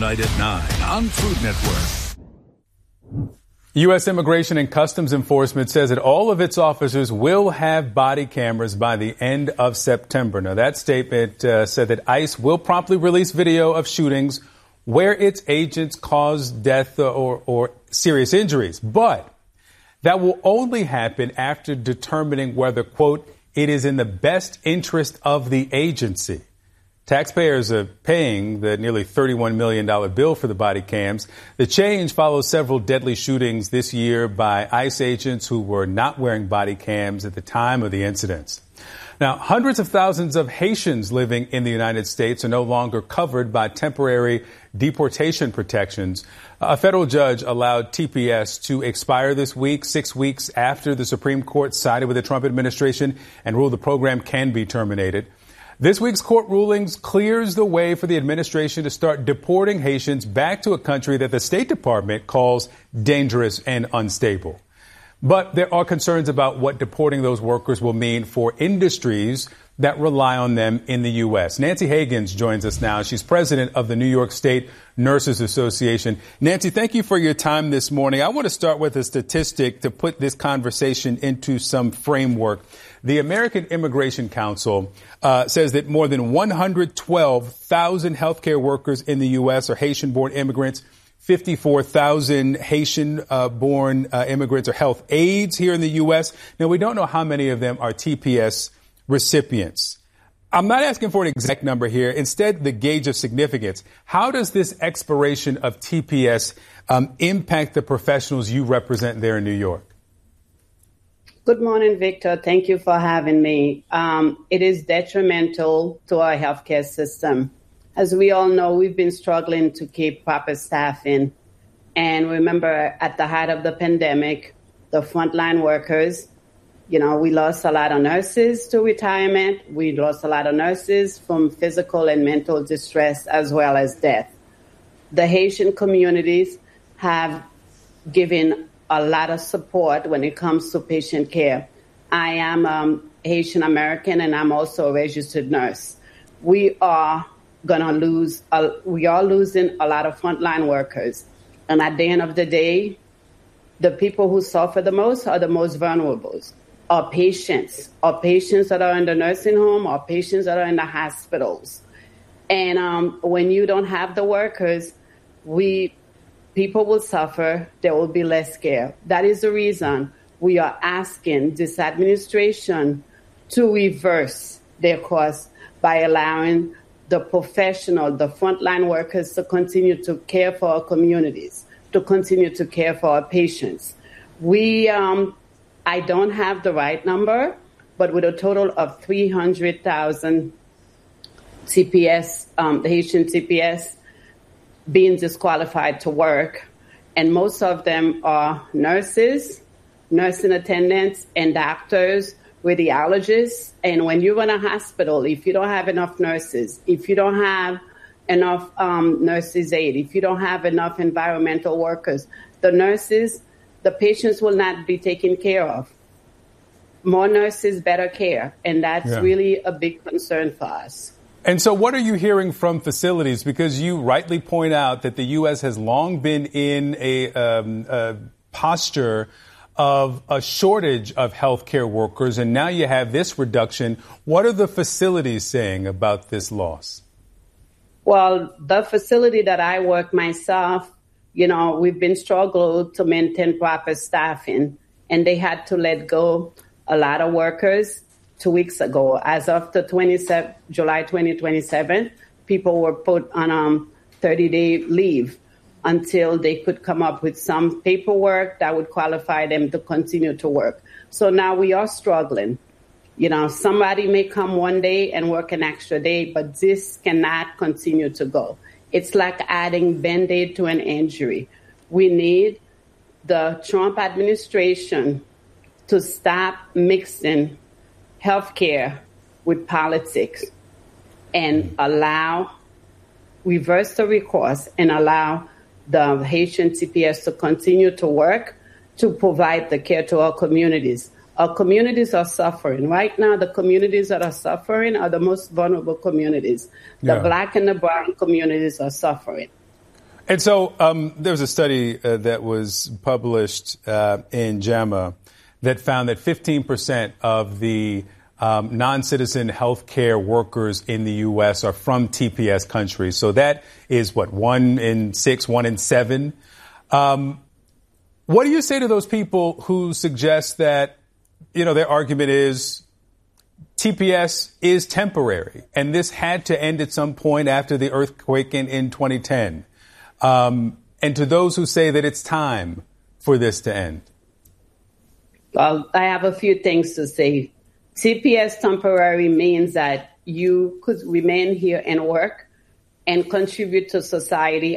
tonight at 9 on Food Network. U.S. Immigration and Customs Enforcement says that all of its officers will have body cameras by the end of September. Now, that statement said that ICE will promptly release video of shootings where its agents caused death or serious injuries. But that will only happen after determining whether, quote, it is in the best interest of the agency. Taxpayers are paying the nearly $31 million bill for the body cams. The change follows several deadly shootings this year by ICE agents who were not wearing body cams at the time of the incidents. Now, hundreds of thousands of Haitians living in the United States are no longer covered by temporary deportation protections. A federal judge allowed TPS to expire this week, 6 weeks after the Supreme Court sided with the Trump administration and ruled the program can be terminated. This week's court rulings clears the way for the administration to start deporting Haitians back to a country that the State Department calls dangerous and unstable. But there are concerns about what deporting those workers will mean for industries that rely on them in the U.S. Nancy Hagans joins us now. She's president of the New York State Nurses Association. Nancy, thank you for your time this morning. I want to start with a statistic to put this conversation into some framework. The American Immigration Council says that more than 112,000 healthcare workers in the U.S. are Haitian-born immigrants. 54,000 Haitian-born immigrants are health aides here in the U.S. Now, we don't know how many of them are TPS recipients. I'm not asking for an exact number here. Instead, the gauge of significance. How does this expiration of TPS impact the professionals you represent there in New York? Good morning, Victor. Thank you for having me. It is detrimental to our healthcare system. As we all know, we've been struggling to keep proper staffing. And remember, at the height of the pandemic, the frontline workers, we lost a lot of nurses to retirement. We lost a lot of nurses from physical and mental distress as well as death. The Haitian communities have given a lot of support when it comes to patient care. I am Haitian American and I'm also a registered nurse. We are losing a lot of frontline workers. And at the end of the day, the people who suffer the most are the most vulnerable. Our patients that are in the nursing home, our patients that are in the hospitals. And when you don't have the workers, people will suffer. There will be less care. That is the reason we are asking this administration to reverse their course by allowing the frontline workers to continue to care for our communities, to continue to care for our patients. I don't have the right number, but with a total of 300,000 TPS, the Haitian TPS, being disqualified to work, and most of them are nurses, nursing attendants, and doctors, radiologists. And when you run a hospital, if you don't have enough nurses, if you don't have enough nurses aid, if you don't have enough environmental workers, the patients will not be taken care of. More nurses, better care. And that's really a big concern for us. And so what are you hearing from facilities? Because you rightly point out that the U.S. has long been in a posture of a shortage of healthcare workers, and now you have this reduction. What are the facilities saying about this loss? Well, the facility that I work myself, we've been struggling to maintain proper staffing, and they had to let go a lot of workers 2 weeks ago. As of the July 2027, people were put on 30-day leave until they could come up with some paperwork that would qualify them to continue to work. So now we are struggling. Somebody may come one day and work an extra day, but this cannot continue to go. It's like adding Band-Aid to an injury. We need the Trump administration to stop mixing healthcare with politics and reverse the recourse and allow the Haitian TPS to continue to work to provide the care to our communities. Our communities are suffering. Right now, the communities that are suffering are the most vulnerable communities. The Black and the brown communities are suffering. And so there was a study that was published in JAMA that found that 15% of the non-citizen healthcare workers in the U.S. are from TPS countries. So that is, 1 in 6, 1 in 7. What do you say to those people who suggest that, their argument is TPS is temporary and this had to end at some point after the earthquake in 2010? And to those who say that it's time for this to end? Well, I have a few things to say. TPS temporary means that you could remain here and work and contribute to society